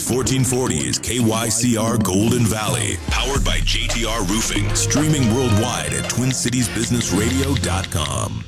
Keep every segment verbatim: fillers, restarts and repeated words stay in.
fourteen forty is K Y C R Golden Valley, powered by J T R Roofing, streaming worldwide at twin cities business radio dot com.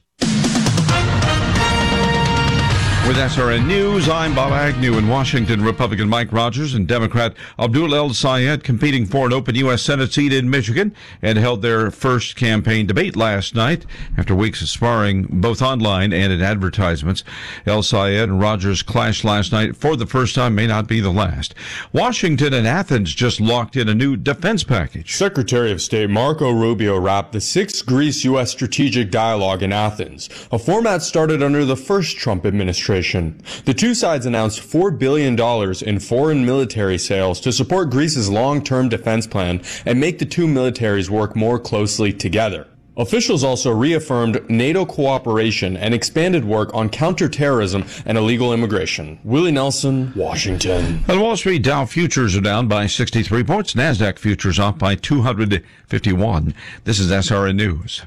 With S R N News, I'm Bob Agnew in Washington. Republican Mike Rogers and Democrat Abdul El-Sayed competing for an open U S Senate seat in Michigan and held their first campaign debate last night after weeks of sparring both online and in advertisements. El-Sayed and Rogers clashed last night for the first time, may not be the last. Washington and Athens just locked in a new defense package. Secretary of State Marco Rubio wrapped the sixth Greece U S Strategic Dialogue in Athens, a format started under the first Trump administration. The two sides announced four billion dollars in foreign military sales to support Greece's long-term defense plan and make the two militaries work more closely together. Officials also reaffirmed NATO cooperation and expanded work on counterterrorism and illegal immigration. Willie Nelson, Washington. On Wall Street, Dow futures are down by sixty-three points. NASDAQ futures off by two hundred fifty-one. This is S R N News.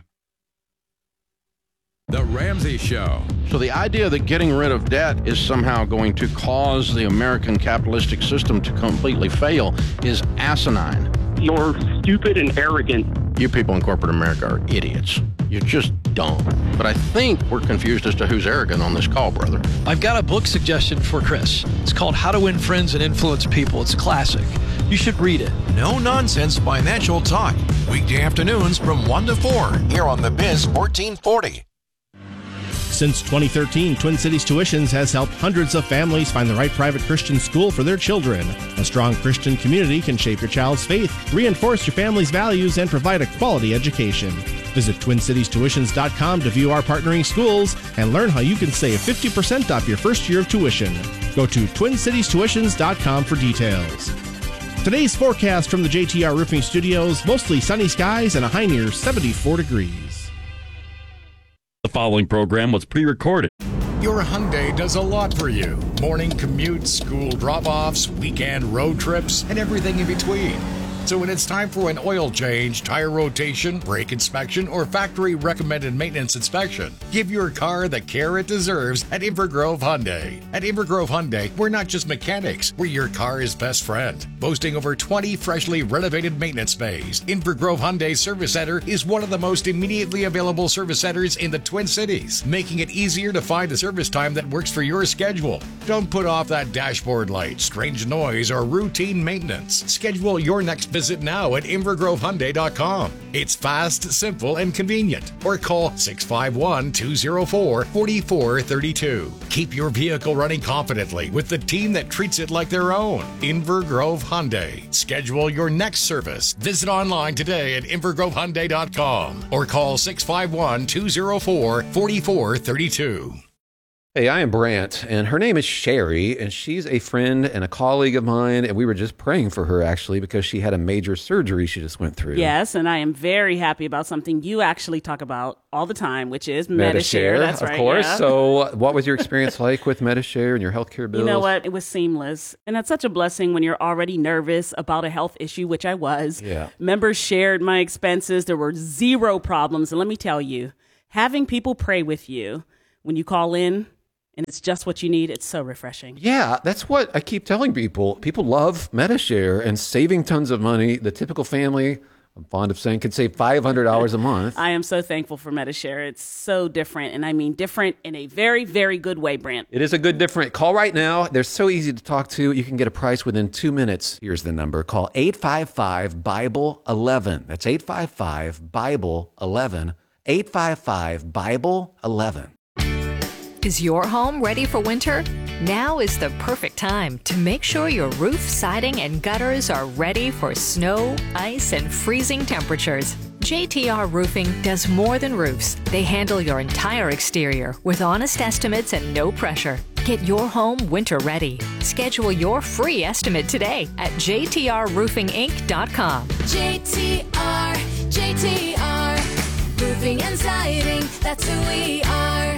The Ramsey Show. So the idea that getting rid of debt is somehow going to cause the American capitalistic system to completely fail is asinine. You're stupid and arrogant. You people in corporate America are idiots. You're just dumb. But I think we're confused as to who's arrogant on this call, brother. I've got a book suggestion for Chris. It's called How to Win Friends and Influence People. It's a classic. You should read it. No-nonsense financial talk. Weekday afternoons from one to four here on The Biz fourteen forty. Since twenty thirteen, Twin Cities Tuitions has helped hundreds of families find the right private Christian school for their children. A strong Christian community can shape your child's faith, reinforce your family's values, and provide a quality education. Visit twin cities tuitions dot com to view our partnering schools and learn how you can save fifty percent off your first year of tuition. Go to twin cities tuitions dot com for details. Today's forecast from the J T R Roofing Studios, mostly sunny skies and a high near seventy-four degrees. The following program was pre-recorded. Your Hyundai does a lot for you. Morning commutes, school drop-offs, weekend road trips, and everything in between. So when it's time for an oil change, tire rotation, brake inspection, or factory-recommended maintenance inspection, give your car the care it deserves at Invergrove Hyundai. At Invergrove Hyundai, we're not just mechanics, we're your car's best friend. Boasting over twenty freshly renovated maintenance bays, Invergrove Hyundai Service Center is one of the most immediately available service centers in the Twin Cities, making it easier to find a service time that works for your schedule. Don't put off that dashboard light, strange noise, or routine maintenance. Schedule your next visit now at invergrove hyundai dot com. It's fast, simple, and convenient. Or call six five one, two oh four, four four three two. Keep your vehicle running confidently with the team that treats it like their own. Invergrove Hyundai. Schedule your next service. Visit online today at invergrove hyundai dot com or call six five one, two oh four, four four three two. Hey, I am Brant, and her name is Sherry, and she's a friend and a colleague of mine, and we were just praying for her, actually, because she had a major surgery she just went through. Yes, and I am very happy about something you actually talk about all the time, which is Medi-Share. That's of right, course. yeah. So what was your experience like with Medi-Share and your healthcare bills? You know what? It was seamless, and it's such a blessing when you're already nervous about a health issue, which I was. Yeah. Members shared my expenses. There were zero problems, and let me tell you, having people pray with you when you call in, and it's just what you need. It's so refreshing. Yeah, that's what I keep telling people. People love Medi-Share and saving tons of money. The typical family, I'm fond of saying, could save five hundred dollars a month. I am so thankful for Medi-Share. It's so different, and I mean different in a very, very good way, Brant. It is a good different. Call right now. They're so easy to talk to. You can get a price within two minutes. Here's the number. Call eight five five, Bible eleven. That's eight five five, Bible eleven. eight five five, Bible eleven. Is your home ready for winter? Now is the perfect time to make sure your roof, siding, and gutters are ready for snow, ice, and freezing temperatures. J T R Roofing does more than roofs. They handle your entire exterior with honest estimates and no pressure. Get your home winter ready. Schedule your free estimate today at j t r roofing inc dot com. J T R, J T R, roofing and siding, that's who we are.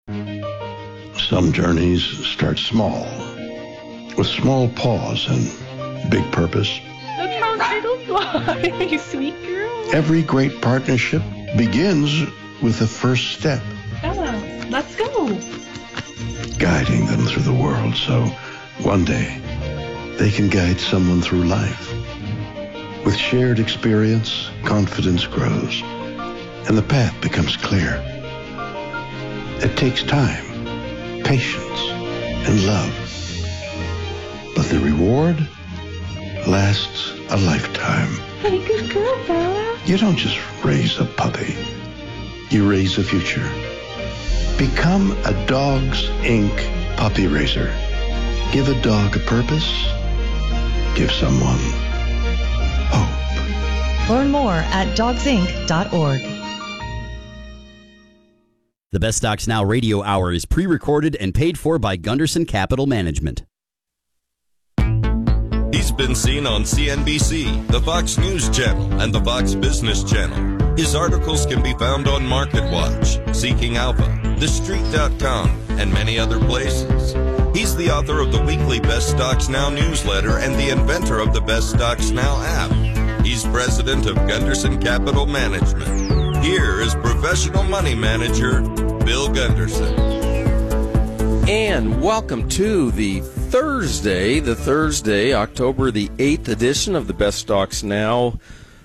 Some journeys start small, with small pause and big purpose. Look how little you are, you sweet girl. Every great partnership begins with the first step. Ella, let's go. Guiding them through the world so one day they can guide someone through life. With shared experience, confidence grows, and the path becomes clear. It takes time, patience, and love. But the reward lasts a lifetime. Hey, good girl, Bella. You don't just raise a puppy. You raise a future. Become a Dogs Incorporated puppy raiser. Give a dog a purpose. Give someone hope. Learn more at dogs inc dot org. The Best Stocks Now radio hour is pre-recorded and paid for by Gunderson Capital Management. He's been seen on C N B C, the Fox News Channel, and the Fox Business Channel. His articles can be found on MarketWatch, Seeking Alpha, The Street dot com, and many other places. He's the author of the weekly Best Stocks Now newsletter and the inventor of the Best Stocks Now app. He's president of Gunderson Capital Management. Here is professional money manager Bill Gunderson. And welcome to the Thursday, the Thursday, October the eighth edition of the Best Stocks Now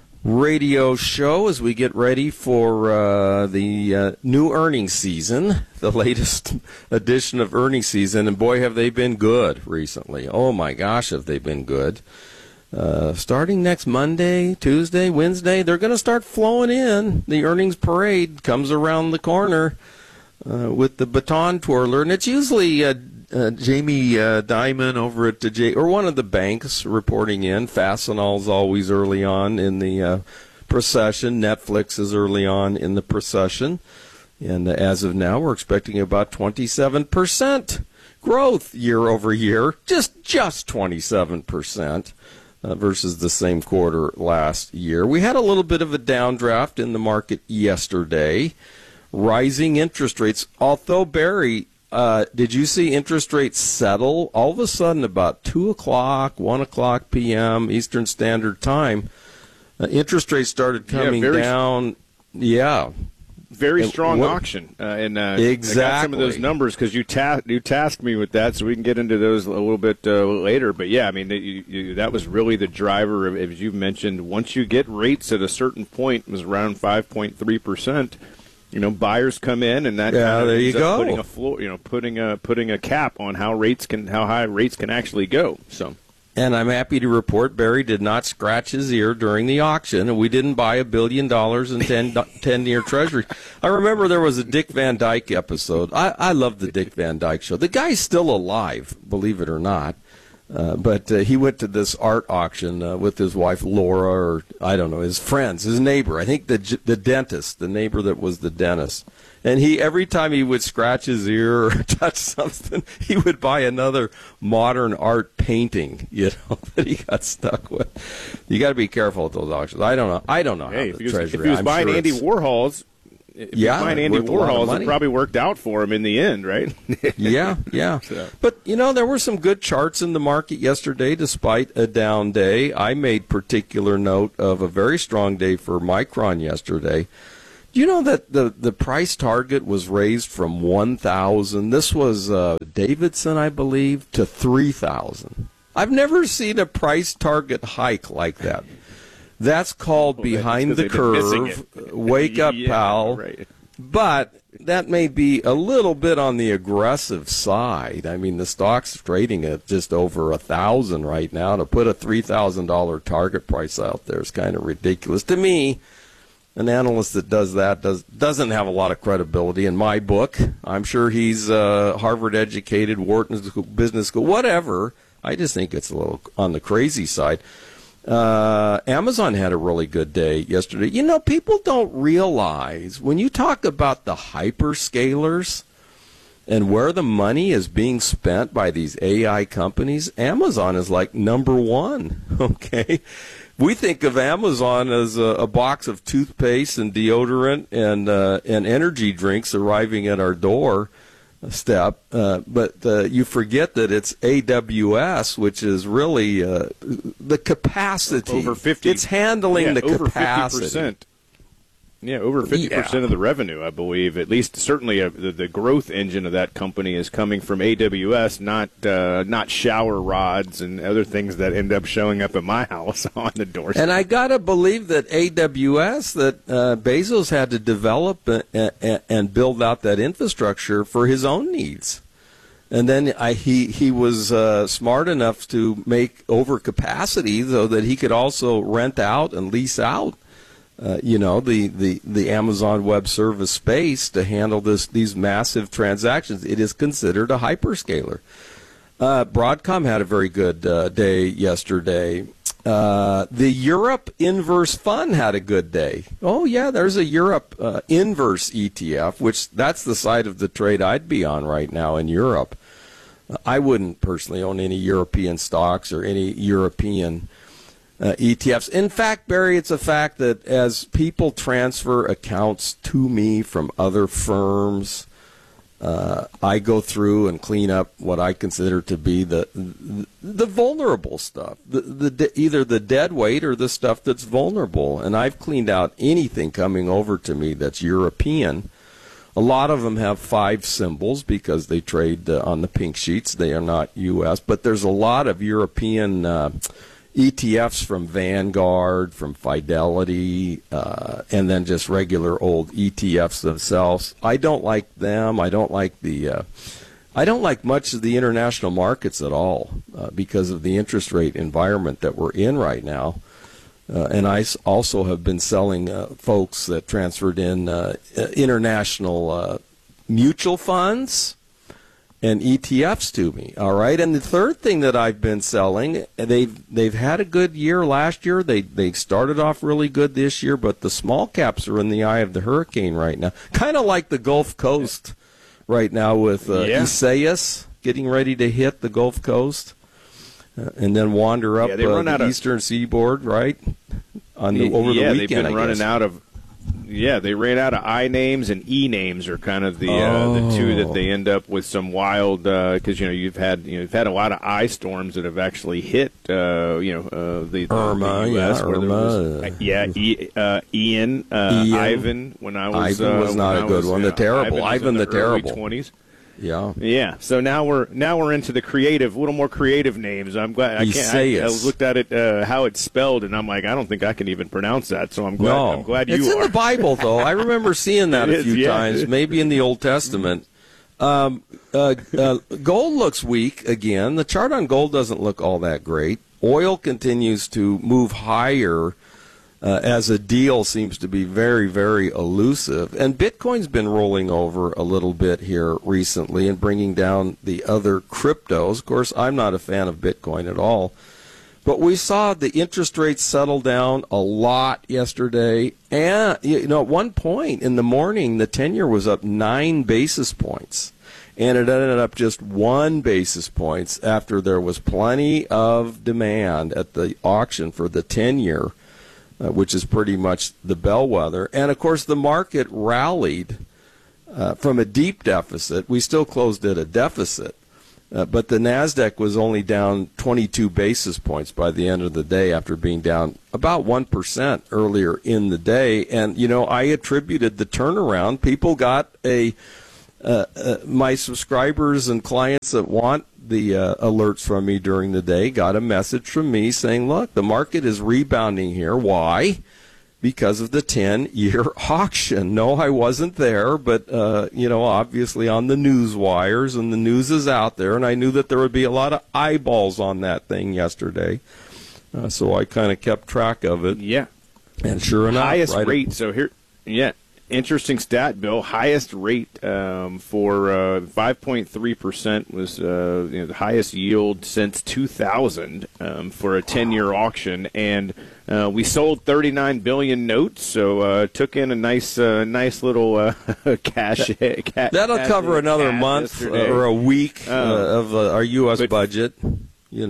radio show as we get ready for uh, the uh, new earnings season, the latest edition of earnings season. And boy, have they been good recently. Oh my gosh, have they been good. Uh, starting next Monday, Tuesday, Wednesday, they're going to start flowing in. The earnings parade comes around the corner uh, with the baton twirler, and it's usually uh, uh, Jamie uh, Dimon over at the J or one of the banks reporting in. Fastenal's always early on in the uh, procession. Netflix is early on in the procession, and uh, as of now, we're expecting about twenty-seven percent growth year over year. Just just twenty-seven percent. Uh, versus the same quarter last year. We had a little bit of a downdraft in the market yesterday. Rising interest rates. Although, Barry, uh, did you see interest rates settle? All of a sudden, about two o'clock, one o'clock p m. Eastern Standard Time, uh, interest rates started coming yeah, very, down. Yeah. Very and strong what, auction. Uh, and uh, exactly. I got some of those numbers because you, ta- you tasked me with that, so we can get into those a little bit uh, later. But, yeah, I mean, you, you, that was really the driver, of, as you mentioned. Once you get rates at a certain point, it was around five point three percent, you know, buyers come in, and that yeah, kind of there you go. putting a floor, you know, putting a putting a cap on how rates can how high rates can actually go. So. And I'm happy to report Barry did not scratch his ear during the auction, and we didn't buy a billion dollars in ten, ten-year treasuries. I remember there was a Dick Van Dyke episode. I, I love the Dick Van Dyke show. The guy's still alive, believe it or not. Uh, but uh, he went to this art auction uh, with his wife Laura, or I don't know, his friends, his neighbor. I think the the dentist, the neighbor that was the dentist. And he, every time he would scratch his ear or touch something, he would buy another modern art painting, you know, that he got stuck with. You got to be careful with those auctions. I don't know. I don't know hey, how the if he was, treasury. If he was I'm buying sure Andy it's, Warhol's, if yeah, he was buying Andy Warhol's, it probably worked out for him in the end, right? yeah, yeah. So. But, you know, there were some good charts in the market yesterday despite a down day. I made particular note of a very strong day for Micron yesterday. You know that the, the price target was raised from one thousand, this was uh, Davidson, I believe, to three thousand. I've never seen a price target hike like that. That's called well, behind the curve. Wake up, yeah, pal. Right. But that may be a little bit on the aggressive side. I mean, the stock's trading at just over a thousand right now. To put a three thousand dollars target price out there is kind of ridiculous. To me, an analyst that does that does, doesn't have a lot of credibility in my book. I'm sure he's uh, Harvard-educated, Wharton School, Business School, whatever. I just think it's a little on the crazy side. Uh, Amazon had a really good day yesterday. You know, people don't realize when you talk about the hyperscalers and where the money is being spent by these A I companies, Amazon is like number one, okay? We think of Amazon as a, a box of toothpaste and deodorant and uh, and energy drinks arriving at our door step, uh, but uh, you forget that it's A W S, which is really uh, the capacity. Over fifty. It's handling yeah, the over capacity. fifty percent. Yeah, over fifty percent yeah. of the revenue, I believe. At least, certainly, uh, the, the growth engine of that company is coming from A W S, not uh, not shower rods and other things that end up showing up at my house on the doorstep. And I gotta believe that A W S, that uh, Bezos had to develop a, a, and build out that infrastructure for his own needs. And then I, he he was uh, smart enough to make overcapacity so that he could also rent out and lease out. Uh, you know, the, the, the Amazon Web Service space to handle this these massive transactions. It is considered a hyperscaler. Uh, Broadcom had a very good uh, day yesterday. Uh, the Europe Inverse Fund had a good day. Oh, yeah, there's a Europe uh, Inverse E T F, which that's the side of the trade I'd be on right now in Europe. Uh, I wouldn't personally own any European stocks or any European Uh, E T Fs. In fact, Barry, it's a fact that as people transfer accounts to me from other firms, uh, I go through and clean up what I consider to be the the, the vulnerable stuff, the, the either the dead weight or the stuff that's vulnerable. And I've cleaned out anything coming over to me that's European. A lot of them have five symbols because they trade uh, on the pink sheets. They are not U S, but there's a lot of European uh, E T Fs from Vanguard, from Fidelity, uh, and then just regular old E T Fs themselves. I don't like them. I don't like the. Uh, I don't like much of the international markets at all uh, because of the interest rate environment that we're in right now. Uh, and I also have been selling uh, folks that transferred in uh, international uh, mutual funds and E T Fs to me, all right? And the third thing that I've been selling, they've they've had a good year last year. They they started off really good this year, but the small caps are in the eye of the hurricane right now. Kind of like the Gulf Coast right now with uh, yeah. Isaias getting ready to hit the Gulf Coast uh, and then wander up yeah, they run uh, out the of, eastern seaboard, right? On the, over yeah, the weekend, they've been I running guess. out of Yeah, they ran out of I names, and E names are kind of the uh, the two that they end up with some wild because uh, you know you've had you know you've had a lot of I storms that have actually hit uh, you know uh, the, the Irma, the U S yeah, where there was, Irma. uh, yeah, e, uh, Ian, uh, Ian, Ivan. When I was Ivan was uh, not when a I good was, one. Uh, The terrible, Ivan, Ivan the, the terrible. twenties. Yeah, yeah. So now we're now we're into the creative, a little more creative names. I'm glad I can't. I, I looked at it uh, how it's spelled, and I'm like, I don't think I can even pronounce that. So I'm glad. No. I'm glad you it's are. in the Bible, though. I remember seeing that It a is, few yeah. times, maybe in the Old Testament. Um, uh, uh, gold looks weak again. The chart on gold doesn't look all that great. Oil continues to move higher. Uh, as a deal seems to be very, very elusive. And Bitcoin's been rolling over a little bit here recently and bringing down the other cryptos. Of course, I'm not a fan of Bitcoin at all. But we saw the interest rates settle down a lot yesterday. And, you know, at one point in the morning, the ten-year was up nine basis points. And it ended up just one basis points after there was plenty of demand at the auction for the ten-year. Uh, which is pretty much the bellwether. And, of course, the market rallied uh, from a deep deficit. We still closed at a deficit. Uh, but the NASDAQ was only down twenty-two basis points by the end of the day after being down about one percent earlier in the day. And, you know, I attributed the turnaround. People got a uh, uh, my subscribers and clients that want the uh, alerts from me during the day got a message from me saying, look, the market is rebounding here. Why? Because of the ten-year auction. No, I wasn't there, but, uh, you know, obviously on the news wires, and the news is out there, and I knew that there would be a lot of eyeballs on that thing yesterday. Uh, so I kind of kept track of it. Yeah. And sure enough. Highest right rate. So here, yeah. Interesting stat, Bill. Highest rate um, for uh, five point three percent was uh, you know, the highest yield since two thousand um, for a ten-year auction, and uh, we sold thirty-nine billion notes, so uh, took in a nice, uh, nice little uh, cash. That, cash that'll cash cover another month yesterday. or a week uh, Um, of uh, our U S but, budget. You know.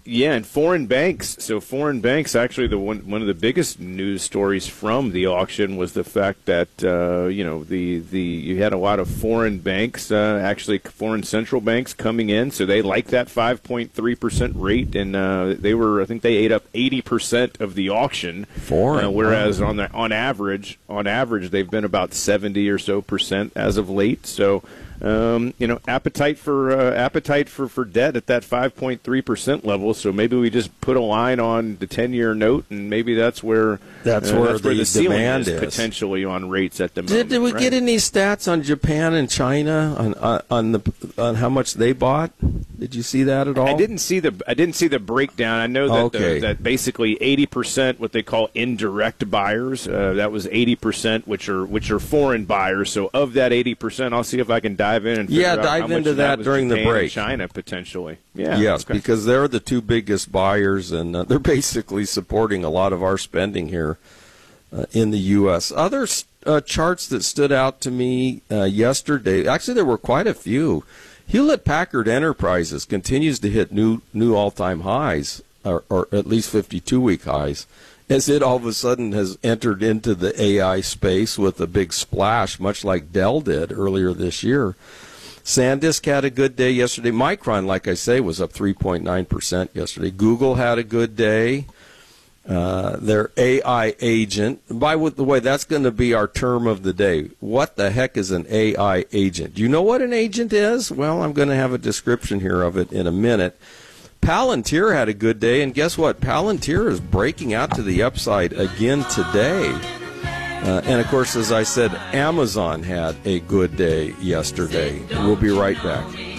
Yeah, and foreign banks. So foreign banks, actually, the one one of the biggest news stories from the auction was the fact that uh, you know the, the you had a lot of foreign banks, uh, actually foreign central banks coming in. So they like that five point three percent rate, and uh, they were I think they ate up eighty percent of the auction. Foreign, uh, whereas on the on average on average they've been about seventy or so percent as of late. So. Um, you know, appetite for uh, appetite for, for debt at that five point three percent level. So maybe we just put a line on the ten-year note, and maybe that's where that's, uh, where, that's where the, the ceiling demand is, is potentially on rates at the did, moment. Did we right? get any stats on Japan and China on on, on the on how much they bought? Did you see that at all? I didn't see the I didn't see the breakdown. I know that okay. the, that basically eighty percent what they call indirect buyers. Uh, that was eighty percent, which are which are foreign buyers. So of that eighty percent, I'll see if I can dive in and figure yeah, out dive how much into of that, that was during Japan the break. and China potentially. Yeah. Yes, okay. because they're the two biggest buyers, and uh, they're basically supporting a lot of our spending here uh, in the U S. Other uh, charts that stood out to me uh, yesterday, actually there were quite a few. Hewlett-Packard Enterprises continues to hit new new all-time highs, or, or at least fifty-two week highs, as it all of a sudden has entered into the A I space with a big splash, much like Dell did earlier this year. SanDisk had a good day yesterday. Micron, like I say, was up three point nine percent yesterday. Google had a good day. Uh, their A I agent, by the way, that's going to be our term of the day. What the heck is an A I agent? Do you know what an agent is? Well, I'm going to have a description here of it in a minute. Palantir had a good day, and guess what? Palantir is breaking out to the upside again today. Uh, and, of course, as I said, Amazon had a good day yesterday. We'll be right back.